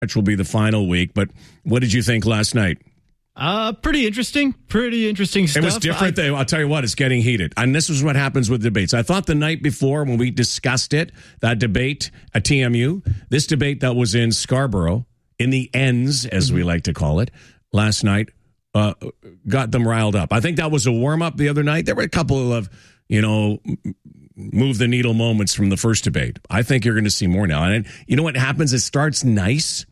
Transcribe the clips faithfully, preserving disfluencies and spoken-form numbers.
Which will be the final week. But what did you think last night? Uh, pretty interesting. Pretty interesting stuff. It was different. I, I'll tell you what, it's getting heated. And this is what happens with debates. I thought the night before when we discussed it, that debate at T M U, this debate that was in Scarborough, in the ends, as mm-hmm. we like to call it, last night, uh, got them riled up. I think that was a warm-up the other night. There were a couple of, you know, move the needle moments from the first debate. I think you're going to see more now. And you know what happens? It starts nice.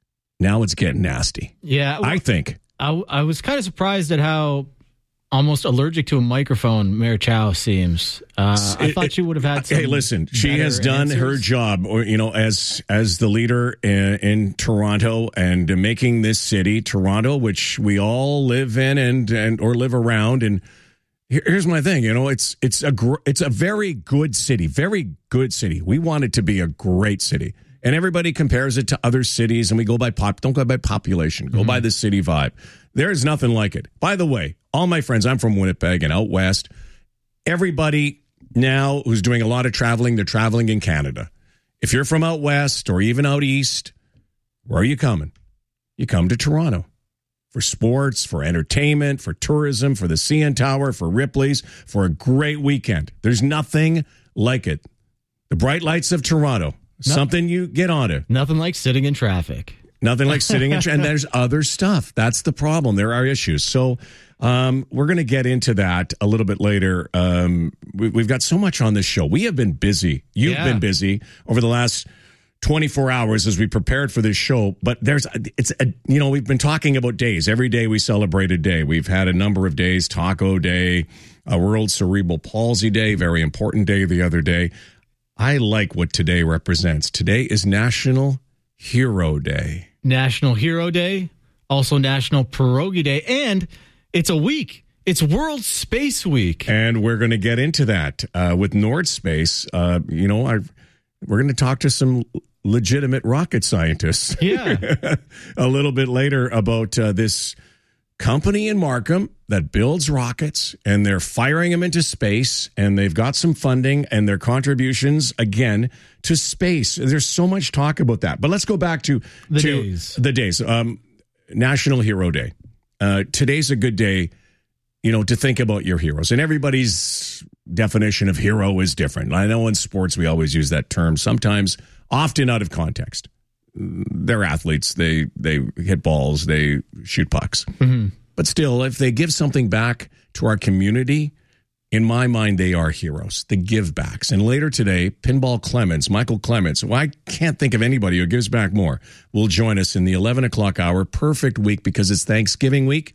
Now it's getting nasty. Yeah. Well, I think. I, I was kind of surprised at how almost allergic to a microphone Mayor Chow seems. Uh, I thought she would have had some. Hey, listen, she has done answers. her job, or you know, as as the leader in, in Toronto and making this city, Toronto, which we all live in and and or live around. And here, here's my thing, you know, it's it's a gr- it's a very good city, very good city. We want it to be a great city. And everybody compares it to other cities, and we go by pop. Don't go by population. Go mm-hmm. by the city vibe. There is nothing like it. By the way, all my friends, I'm from Winnipeg and out west. Everybody now who's doing a lot of traveling, they're traveling in Canada. If you're from out west or even out east, where are you coming? You come to Toronto for sports, for entertainment, for tourism, for the C N Tower, for Ripley's, for a great weekend. There's nothing like it. The bright lights of Toronto. No, something you get onto. Nothing like sitting in traffic. Nothing like sitting in traffic. And there's other stuff. That's the problem. There are issues. So um, we're going to get into that a little bit later. Um, we, we've got so much on this show. We have been busy. You've yeah. been busy over the last twenty-four hours as we prepared for this show. But there's, it's a, you know, we've been talking about days. Every day we celebrate a day. We've had a number of days, Taco Day, a World Cerebral Palsy Day, very important day the other day. I like what today represents. Today is National Hero Day. National Hero Day, also National Pierogi Day, and it's a week. It's World Space Week. And we're going to get into that uh, with Nord Space. Uh, you know, I've, we're going to talk to some legitimate rocket scientists. Yeah. a little bit later about uh, this company in Markham that builds rockets, and they're firing them into space, and they've got some funding and their contributions, again, to space. There's so much talk about that. But let's go back to the to days. The days. Um, National Hero Day. Uh, today's a good day, you know, to think about your heroes. And everybody's definition of hero is different. I know in sports we always use that term, sometimes, often out of context. They're athletes. They they hit balls. They shoot pucks. Mm-hmm. But still, if they give something back to our community, in my mind, they are heroes. The give backs. And later today, Pinball Clements, Michael Clements, well, I can't think of anybody who gives back more, will join us in the eleven o'clock hour. Perfect week because it's Thanksgiving week.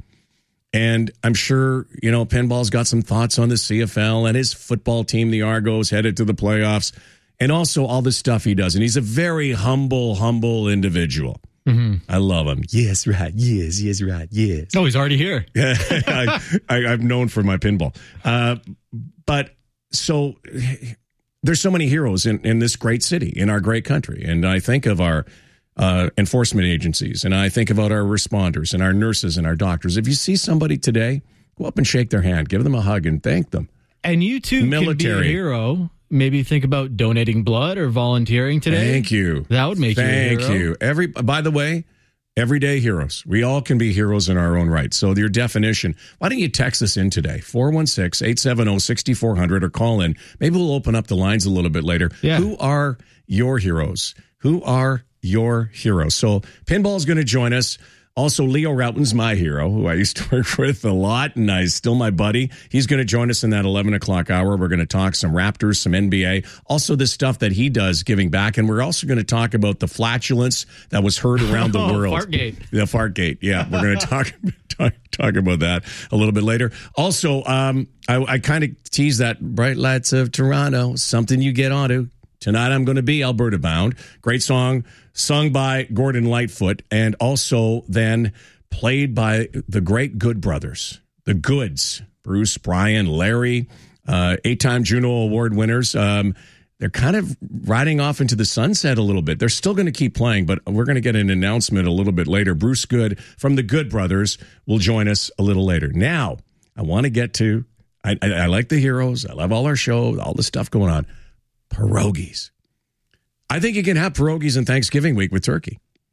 And I'm sure, you know, Pinball's got some thoughts on the C F L and his football team, the Argos, headed to the playoffs. And also all the stuff he does. And he's a very humble, humble individual. Mm-hmm. I love him. Yes, right. Yes, yes, right. Yes. Oh, he's already here. Yeah, I, I, I'm known for my pinball. Uh, but so there's so many heroes in, in this great city, in our great country. And I think of our uh, enforcement agencies, and I think about our responders and our nurses and our doctors. If you see somebody today, go up and shake their hand, give them a hug and thank them. And you too Military. can be a hero. Maybe think about donating blood or volunteering today. Thank you. That would make Thank you a hero. Thank you. Every, by the way, everyday heroes. We all can be heroes in our own right. So your definition, why don't you text us in today? four one six, eight seven zero, six four zero zero or call in. Maybe we'll open up the lines a little bit later. Yeah. Who are your heroes? Who are your heroes? So Pinball's going to join us. Also, Leo Routen's my hero, who I used to work with a lot, and he's still my buddy. He's going to join us in that eleven o'clock hour. We're going to talk some Raptors, some N B A, also the stuff that he does giving back. And we're also going to talk about the flatulence that was heard around the oh, world. Fartgate. The Fartgate, yeah. We're going to talk, talk talk about that a little bit later. Also, um, I, I kind of tease that Bright Lights of Toronto, something you get onto. Tonight I'm going to be Alberta Bound. Great song sung by Gordon Lightfoot and also then played by the great Good Brothers, the Goods, Bruce, Brian, Larry, uh, eight-time Juno Award winners. Um, they're kind of riding off into the sunset a little bit. They're still going to keep playing, but we're going to get an announcement a little bit later. Bruce Good from the Good Brothers will join us a little later. Now, I want to get to, I, I, I like the heroes. I love all our show, all the stuff going on. Pierogies. I think you can have pierogies in Thanksgiving week with turkey.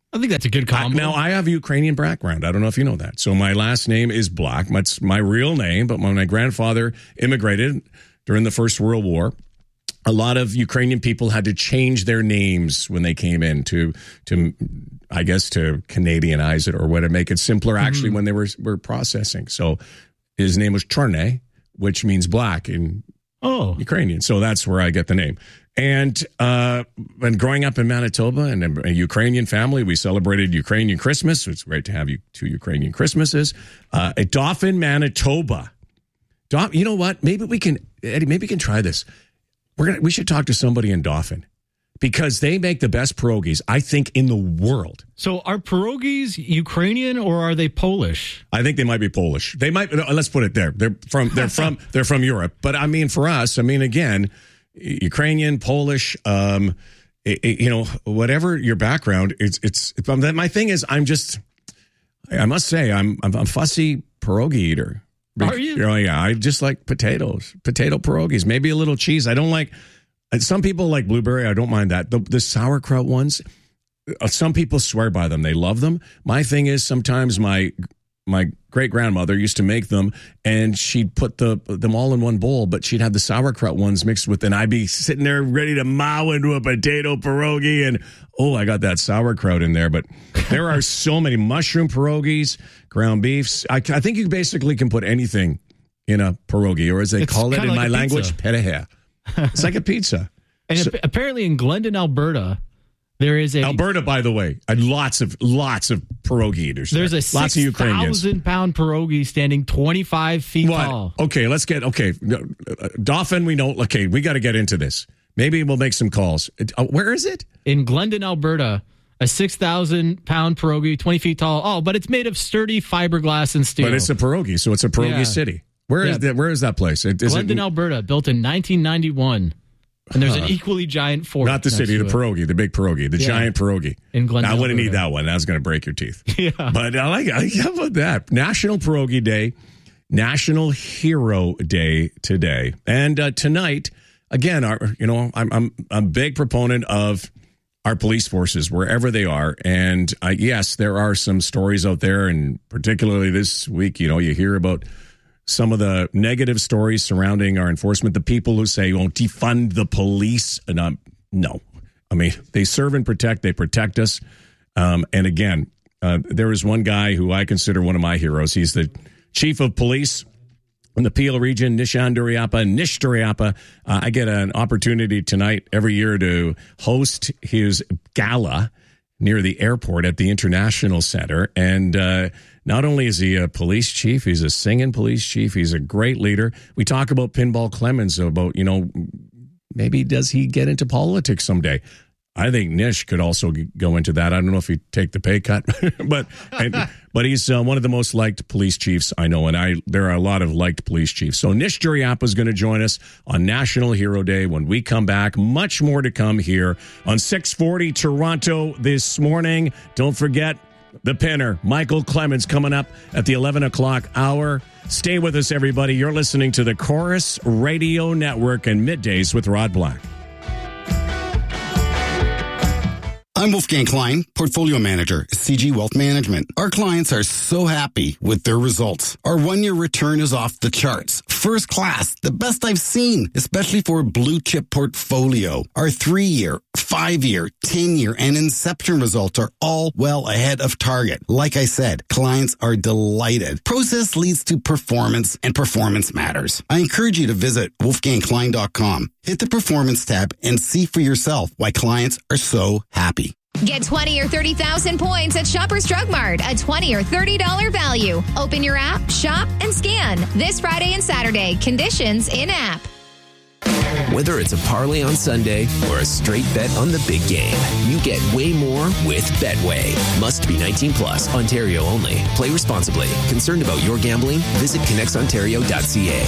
I think that's a good combo. Uh, now, I have Ukrainian background. I don't know if you know that. So my last name is Black. That's my real name. But when my grandfather immigrated during the First World War, a lot of Ukrainian people had to change their names when they came in to, to I guess, to Canadianize it or whatever, make it simpler actually mm-hmm. when they were, were processing. So his name was Chorny, which means black in oh. Ukrainian. So that's where I get the name. And uh, and growing up in Manitoba and a, a Ukrainian family, we celebrated Ukrainian Christmas. It's great to have you two Ukrainian Christmases. Uh, at Dauphin, Manitoba. Dauphin, you know what? Maybe we can, Eddie, maybe we can try this. We're gonna, we should talk to somebody in Dauphin because they make the best pierogies, I think, in the world. So are pierogies Ukrainian or are they Polish? I think they might be Polish. They might. No, let's put it there. They're from. They're from. They're from Europe. But I mean, for us, I mean, again. Ukrainian, Polish, um, it, it, you know, whatever your background, it's, it's, my thing is, I'm just, I must say, I'm, I'm a fussy pierogi eater. Are you? Oh, yeah. I just like potatoes, potato pierogies, maybe a little cheese. I don't like, some people like blueberry. I don't mind that. The, the sauerkraut ones, some people swear by them. They love them. My thing is sometimes my, my great grandmother used to make them, and she'd put the them all in one bowl, but she'd have the sauerkraut ones mixed with, and I'd be sitting there ready to mow into a potato pierogi, and oh, I got that sauerkraut in there. But there are so many mushroom pierogies, ground beefs. I, I think you basically can put anything in a pierogi, or as they it's call it in like my language, perehe. It's like a pizza. And so, apparently in Glendon, Alberta, there is a Alberta, by the way, lots of lots of pierogi eaters. There's there. a lots of six thousand pound pierogi standing twenty-five feet what? tall. Okay, let's get okay. Dauphin, we know. Okay, we got to get into this. Maybe we'll make some calls. Uh, where is it? In Glendon, Alberta, a six thousand pound pierogi, twenty feet tall. Oh, but it's made of sturdy fiberglass and steel. But it's a pierogi, so it's a pierogi yeah. city. Where yeah. is that? Where is that place? It, is Glendon, it, Alberta, built in nineteen ninety-one. And there's an equally giant fort. Not the city, the pierogi, the big pierogi, the yeah. giant pierogi. In Glendon, I wouldn't Alberta. eat that one. That was going to break your teeth. Yeah. But I like it. How about that? National Pierogi Day, National Hero Day today. And uh, tonight, again, our, you know, I'm, I'm, I'm a big proponent of our police forces, wherever they are. And uh, yes, there are some stories out there, and particularly this week, you know, you hear about some of the negative stories surrounding our enforcement, the people who say, well, defund the police. And um, no, I mean, they serve and protect. They protect us. Um, and again, uh, there is one guy who I consider one of my heroes. He's the chief of police in the Peel region, Nishan Duriappa. Nish Duriappa. Uh, I get an opportunity tonight every year to host his gala near the airport at the International Center. And uh, not only is he a police chief, he's a singing police chief. He's a great leader. We talk about Pinball Clemens, about, you know, maybe does he get into politics someday? I think Nish could also go into that. I don't know if he'd take the pay cut, but and, but he's uh, one of the most liked police chiefs I know, and I there are a lot of liked police chiefs. So Nish Duriappa is going to join us on National Hero Day when we come back. Much more to come here on six forty Toronto this morning. Don't forget the pinner, Michael Clemens, coming up at the eleven o'clock hour. Stay with us, everybody. You're listening to the Chorus Radio Network and Middays with Rod Black. I'm Wolfgang Klein, Portfolio Manager, C G Wealth Management. Our clients are so happy with their results. Our one-year return is off the charts. First class, the best I've seen, especially for a blue-chip portfolio. Our three-year, five-year, ten-year, and Inception results are all well ahead of target. Like I said, clients are delighted. Process leads to performance, and performance matters. I encourage you to visit wolfgang klein dot com. Hit the Performance tab and see for yourself why clients are so happy. Get twenty or thirty thousand points at Shoppers Drug Mart, a twenty or thirty dollars value. Open your app, shop, and scan. This Friday and Saturday, conditions in-app. Whether it's a parlay on Sunday or a straight bet on the big game, you get way more with Betway. Must be nineteen plus, Ontario only. Play responsibly. Concerned about your gambling? Visit connects ontario dot c a.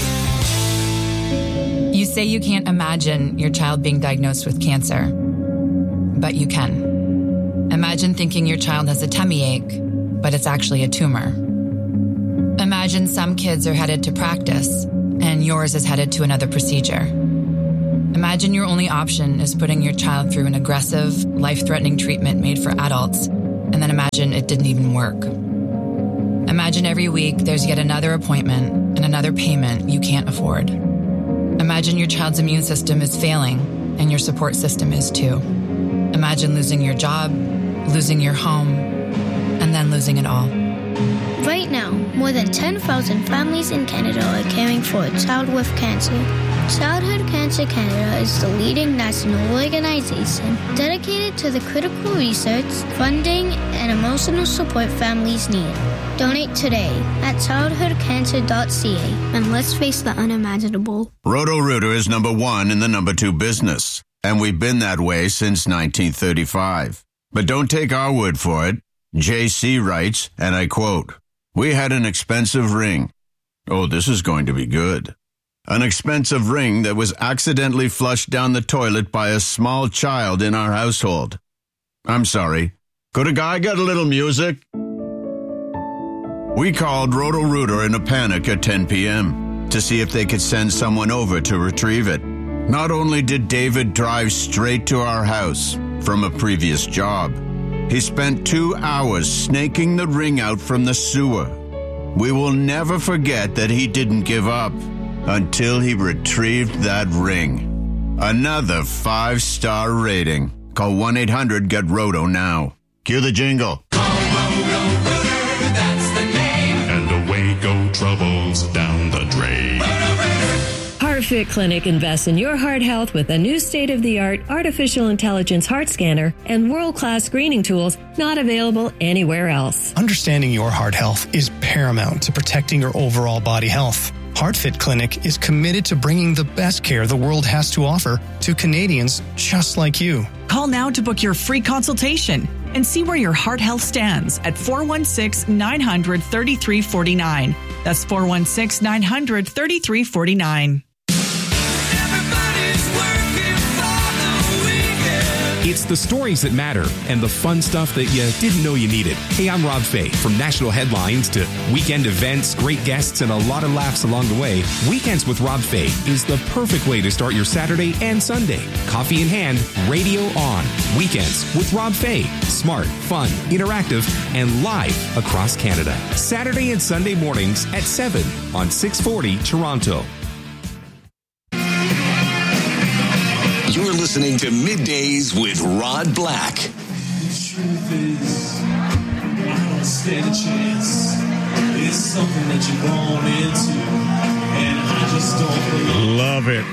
You say you can't imagine your child being diagnosed with cancer, but you can. Imagine thinking your child has a tummy ache, but it's actually a tumor. Imagine some kids are headed to practice, and yours is headed to another procedure. Imagine your only option is putting your child through an aggressive, life-threatening treatment made for adults, and then imagine it didn't even work. Imagine every week there's yet another appointment and another payment you can't afford. Imagine your child's immune system is failing and your support system is too. Imagine losing your job, losing your home, and then losing it all. Right now, more than ten thousand families in Canada are caring for a child with cancer. Childhood Cancer Canada is the leading national organization dedicated to the critical research, funding, and emotional support families need. Donate today at childhood cancer dot c a and let's face the unimaginable. Roto-Rooter is number one in the number two business, and we've been that way since nineteen thirty-five. But don't take our word for it. J C writes, and I quote, "We had an expensive ring. Oh, this is going to be good. An expensive ring that was accidentally flushed down the toilet by a small child in our household. I'm sorry. Could a guy get a little music?" We called Roto-Rooter in a panic at ten p.m. to see if they could send someone over to retrieve it. Not only did David drive straight to our house from a previous job, he spent two hours snaking the ring out from the sewer. We will never forget that he didn't give up until he retrieved that ring. Another five-star rating. Call one eight hundred get roto now. Cue the jingle. Call Roto-Rooter, that's the name. And away go troubles down the drain. HeartFit Clinic invests in your heart health with a new state-of-the-art artificial intelligence heart scanner and world-class screening tools not available anywhere else. Understanding your heart health is paramount to protecting your overall body health. HeartFit Clinic is committed to bringing the best care the world has to offer to Canadians just like you. Call now to book your free consultation and see where your heart health stands at four one six, nine hundred, thirty-three forty-nine. That's four one six, nine hundred, thirty-three forty-nine. It's the stories that matter and the fun stuff that you didn't know you needed. Hey, I'm Rob Fay. From national headlines to weekend events, great guests, and a lot of laughs along the way, Weekends with Rob Fay is the perfect way to start your Saturday and Sunday. Coffee in hand, radio on. Weekends with Rob Fay. Smart, fun, interactive, and live across Canada. Saturday and Sunday mornings at seven on six forty Toronto. You're listening to Middays with Rod Black. The truth is, I don't stand a chance. It's something that you're born into, and I just don't believe. Love it.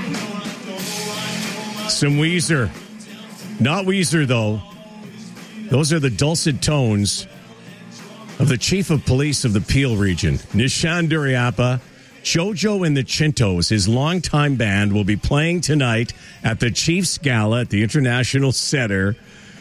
Some Weezer. Not Weezer, though. Those are the dulcet tones of the Chief of Police of the Peel region, Nishan Duriappa. Jojo and the Chintos, his longtime band, will be playing tonight at the Chiefs Gala at the International Center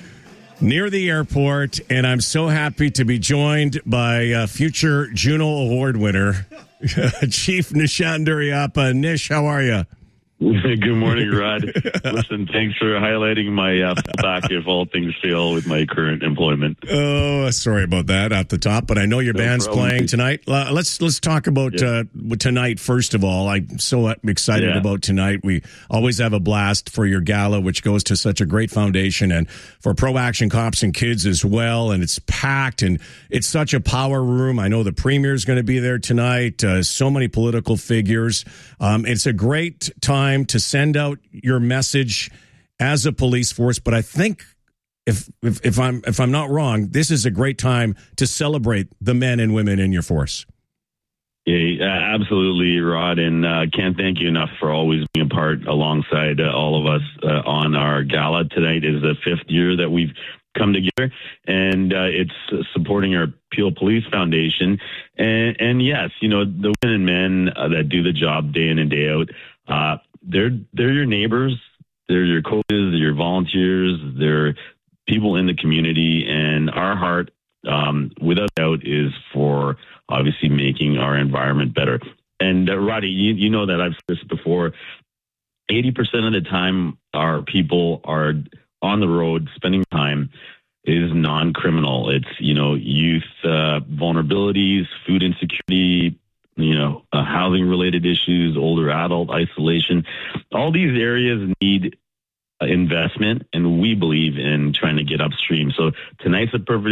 near the airport. And I'm so happy to be joined by uh, future Juno Award winner, Chief Nishan Duriappa. Nish, how are you? Good morning, Rod. Listen, thanks for highlighting my uh, back if all things fail with my current employment. Oh, sorry about that at the top, but I know your no band's problem. Playing tonight. Uh, let's let's talk about yeah. uh, tonight first of all. I'm so excited yeah. about tonight. We always have a blast for your gala, which goes to such a great foundation, and for Pro Action Cops and Kids as well. And it's packed, and it's such a power room. I know the Premier is going to be there tonight. Uh, so many political figures. Um, it's a great time to send out your message as a police force, but I think if, if if I'm if I'm not wrong, this is a great time to celebrate the men and women in your force. Yeah, absolutely, Rod, and uh, can't thank you enough for always being a part alongside uh, all of us uh, on our gala. Tonight is the fifth year that we've come together, and uh, it's supporting our Peel Police Foundation. And, and yes, you know, the women and men uh, that do the job day in and day out, uh, they're they're your neighbors, they're your coaches, they're your volunteers, they're people in the community, and our heart, um, without doubt, is for obviously making our environment better. And uh, Roddy, you, you know that I've said this before, eighty percent of the time our people are on the road spending time is non-criminal. It's, you know, youth uh, vulnerabilities, food insecurity, you know, uh, housing-related issues, older adult isolation. All these areas need uh, investment, and we believe in trying to get upstream. So tonight's a perfect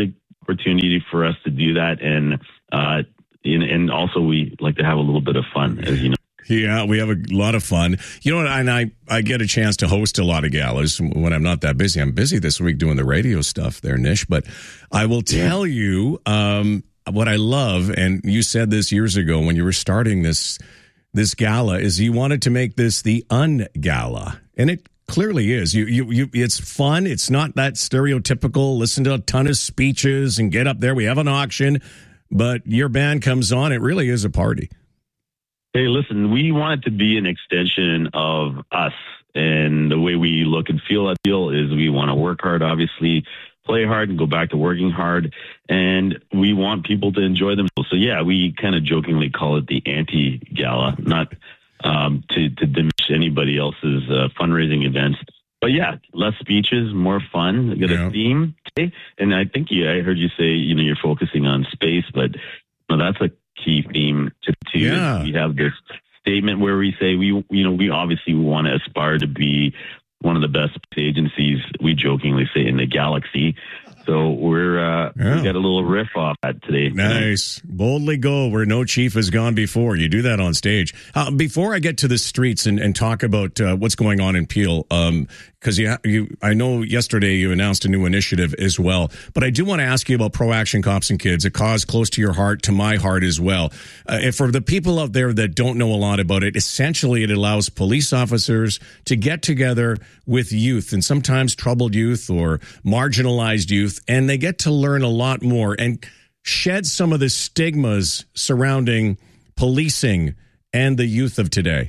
opportunity for us to do that. And, uh, and, and also we like to have a little bit of fun, as you know. Yeah, we have a lot of fun. You know what? And I, I get a chance to host a lot of galas when I'm not that busy. I'm busy this week doing the radio stuff there, Nish. But I will tell yeah. you um, what I love, and you said this years ago when you were starting this this gala, is you wanted to make this the un-gala. And it clearly is. You, you, you, it's fun. It's not that stereotypical, listen to a ton of speeches and get up there. We have an auction, but your band comes on. It really is a party. Hey, listen, we want it to be an extension of us, and the way we look and feel at feel is we want to work hard, obviously, play hard and go back to working hard, and we want people to enjoy themselves. So, yeah, we kind of jokingly call it the anti-gala, not um, to, to diminish anybody else's uh, fundraising events. But, yeah, less speeches, more fun. We got yeah. a theme today, and I think you, I heard you say, you know, you're focusing on space, but you know, that's a key theme to, to yeah. we have this statement where we say we you know we obviously want to aspire to be one of the best agencies, we jokingly say, in the galaxy. So we're uh, yeah. we got a little riff off that today. Nice. Boldly go where no chief has gone before. You do that on stage. Uh, before I get to the streets and, and talk about uh, what's going on in Peel, um, because you, you, I know yesterday you announced a new initiative as well, but I do want to ask you about Pro Action Cops and Kids, a cause close to your heart, to my heart as well. Uh, and for the people out there that don't know a lot about it, essentially it allows police officers to get together with youth, and sometimes troubled youth or marginalized youth, and they get to learn a lot more and shed some of the stigmas surrounding policing and the youth of today.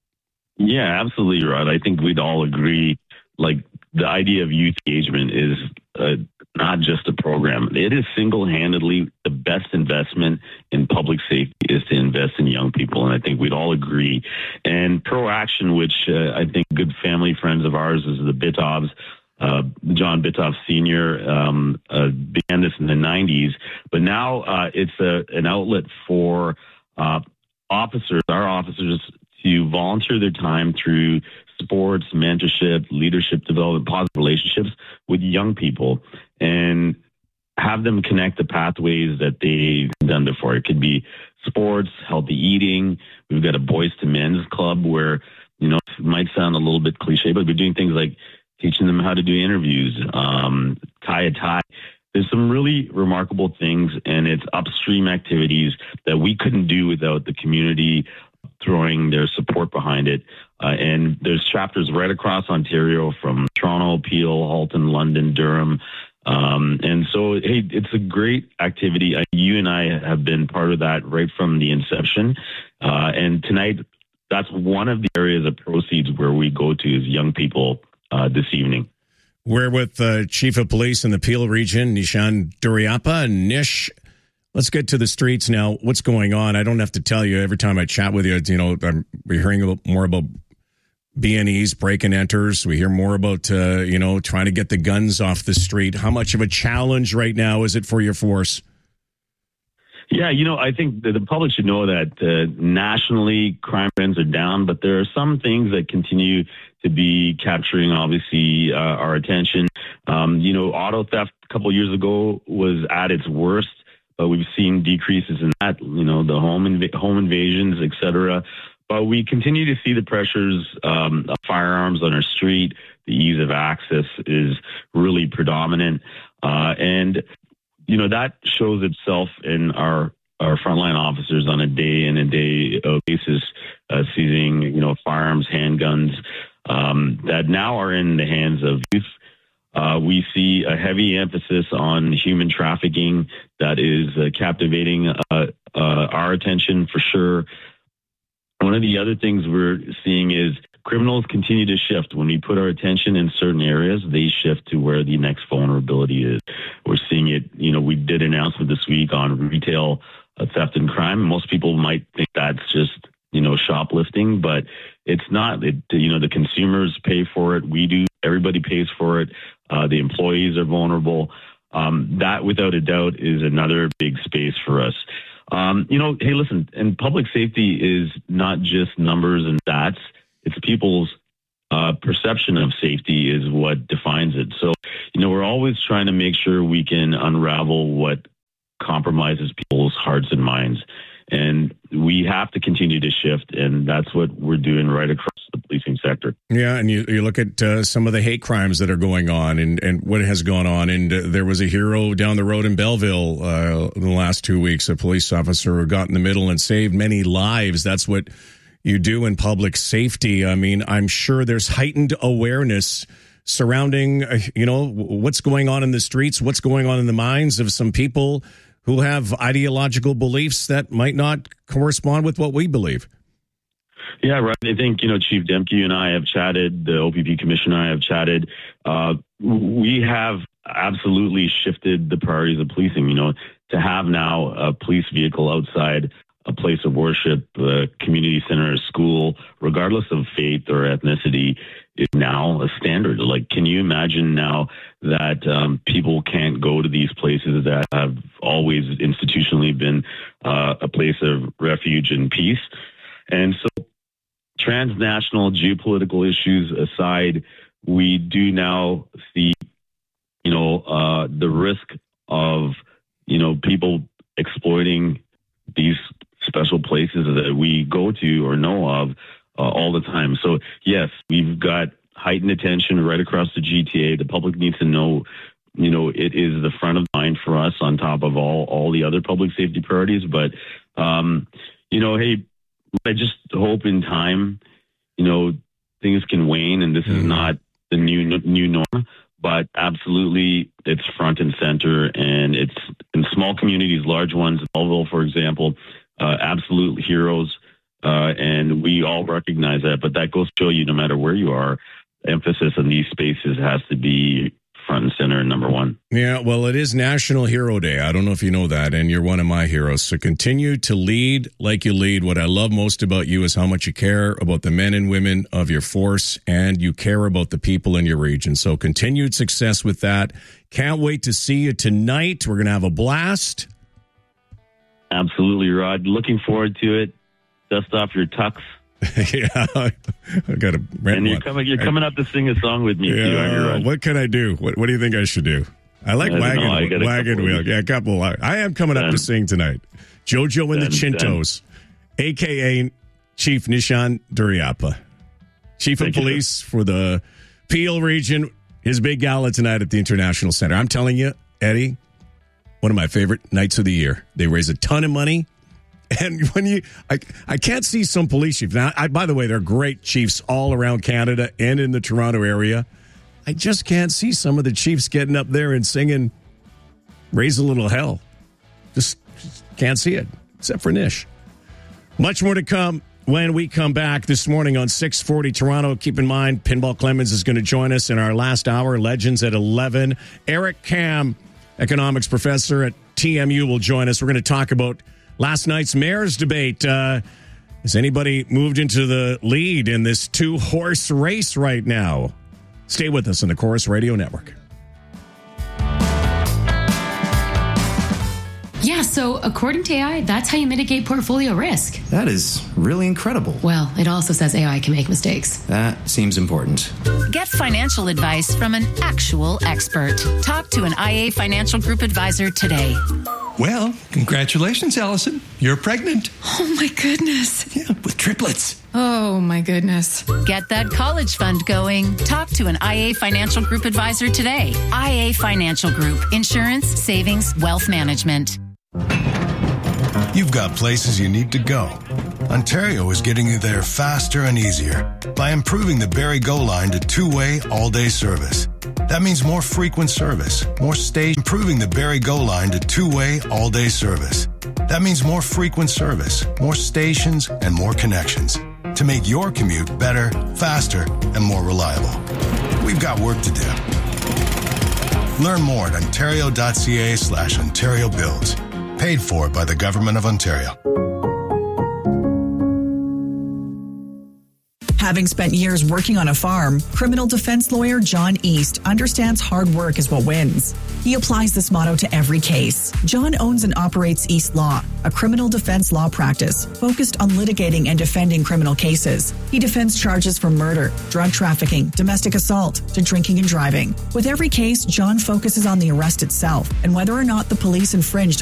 Yeah, absolutely, Rod. I think we'd all agree, like, the idea of youth engagement is uh, not just a program. It is single-handedly the best investment in public safety is to invest in young people, and I think we'd all agree. And Pro Action, which uh, I think good family friends of ours is the Bitovs, Uh, John Bitoff Senior um, uh, began this in the nineties, but now uh, it's a, an outlet for uh, officers, our officers, to volunteer their time through sports, mentorship, leadership development, positive relationships with young people, and have them connect the pathways that they've done before. It could be sports, healthy eating. We've got a Boys to Men's club where, you know, it might sound a little bit cliche, but we're doing things like teaching them how to do interviews, um, tie a tie. There's some really remarkable things, and it's upstream activities that we couldn't do without the community throwing their support behind it. Uh, and there's chapters right across Ontario, from Toronto, Peel, Halton, London, Durham. Um, and so, hey, it's a great activity. Uh, you and I have been part of that right from the inception. Uh, and tonight, that's one of the areas of proceeds where we go to is young people uh, this evening. We're with uh, Chief of Police in the Peel region, Nishan Duriappa. Nish, let's get to the streets now. What's going on? I don't have to tell you. Every time I chat with you, you know, I'm, we're hearing about, more about B and Es, break and enters. We hear more about, uh, you know, trying to get the guns off the street. How much of a challenge right now is it for your force? Yeah, you know, I think the public should know that uh, nationally crime trends are down, but there are some things that continue to be capturing, obviously, uh, our attention. Um, you know, auto theft a couple of years ago was at its worst, but we've seen decreases in that, you know, the home inv- home invasions, et cetera. But we continue to see the pressures um, of firearms on our street. The ease of access is really predominant. Uh, and You know, that shows itself in our, our frontline officers on a day in and day out basis, uh, seizing, you know, firearms, handguns um, that now are in the hands of youth. Uh, we see a heavy emphasis on human trafficking that is uh, captivating uh, uh, our attention for sure. One of the other things we're seeing is criminals continue to shift. When we put our attention in certain areas, they shift to where the next vulnerability is. We're seeing it, you know, we did an announcement this week on retail uh, theft and crime. Most people might think that's just, you know, shoplifting, but it's not. It, you know, the consumers pay for it. We do. Everybody pays for it. Uh, the employees are vulnerable. Um, that, without a doubt, is another big space for us. Um, you know, hey, listen, and public safety is not just numbers and stats. It's people's uh, perception of safety is what defines it. So, you know, we're always trying to make sure we can unravel what compromises people's hearts and minds. And we have to continue to shift, and that's what we're doing right across the policing sector. Yeah, and you, you look at uh, some of the hate crimes that are going on and, and what has gone on. And uh, there was a hero down the road in Belleville uh, in the last two weeks, a police officer who got in the middle and saved many lives. That's what you do in public safety. I mean, I'm sure there's heightened awareness surrounding, uh, you know, what's going on in the streets, what's going on in the minds of some people who have ideological beliefs that might not correspond with what we believe. Yeah, right. I think, you know, Chief Demke and I have chatted, the O P P commissioner and I have chatted. Uh, we have absolutely shifted the priorities of policing, you know, to have now a police vehicle outside a place of worship, a community center, a school, regardless of faith or ethnicity, is now a standard. Like, can you imagine now that um, people can't go to these places that have always institutionally been uh, a place of refuge and peace? And so transnational geopolitical issues aside, we do now see, you know, uh, the risk of, you know, people exploiting these special places that we go to or know of uh, all the time. So, yes, we've got heightened attention right across the G T A. The public needs to know, you know, it is the front of mind for us on top of all, all the other public safety priorities. But, um, you know, hey, I just hope in time, you know, things can wane and this is not the new new norm. But absolutely, it's front and center, and it's in small communities, large ones. Belleville, for example, uh, absolute heroes, uh, and we all recognize that. But that goes to show you, no matter where you are, emphasis on these spaces has to be front and center, number one. Yeah, well, it is National Hero Day. I don't know if you know that, and you're one of my heroes. So continue to lead like you lead. What I love most about you is how much you care about the men and women of your force, and you care about the people in your region. So continued success with that. Can't wait to see you tonight. We're going to have a blast. Absolutely, Rod. Looking forward to it. Dust off your tux. Yeah, I got a and you're coming. You're coming up to sing a song with me. Yeah, too, uh, what can I do? What, what do you think I should do? I like I wagon know, I wagon wheel. Yeah, a couple. I am coming up then, to sing tonight. Jojo and then, the Chintos, then. A K A Chief Nishan Duriapa, Chief Thank of Police you. for the Peel region. His big gala tonight at the International Center. I'm telling you, Eddie, one of my favorite nights of the year. They raise a ton of money. And when you, I, I can't see some police chiefs. Now, I, by the way, they're great chiefs all around Canada and in the Toronto area. I just can't see some of the chiefs getting up there and singing Raise a Little Hell. Just, just can't see it, except for Nish. Much more to come when we come back this morning on six forty Toronto. Keep in mind, Pinball Clemens is going to join us in our last hour, Legends at eleven. Eric Kam, economics professor at T M U, will join us. We're going to talk about last night's mayor's debate. Uh, has anybody moved into the lead in this two-horse race right now? Stay with us on the Chorus Radio Network. Yeah, so according to A I, that's how you mitigate portfolio risk. That is really incredible. Well, it also says A I can make mistakes. That seems important. Get financial advice from an actual expert. Talk to an I A Financial Group advisor today. Well, congratulations, Allison. You're pregnant. Oh, my goodness. Yeah, with triplets. Oh, my goodness. Get that college fund going. Talk to an I A Financial Group advisor today. I A Financial Group. Insurance, savings, wealth management. You've got places you need to go. Ontario is getting you there faster and easier by improving the Barrie Go line to two-way all-day service. That means more frequent service, more stage, improving the Barrie Go line to two-way all-day service. That means more frequent service, more stations, and more connections to make your commute better, faster, and more reliable. We've got work to do. Learn more at ontario.ca slash Ontario Builds. Paid for by the Government of Ontario. Having spent years working on a farm, criminal defense lawyer John East understands hard work is what wins. He applies this motto to every case. John owns and operates East Law, a criminal defense law practice focused on litigating and defending criminal cases. He defends charges from murder, drug trafficking, domestic assault, to drinking and driving. With every case, John focuses on the arrest itself and whether or not the police infringed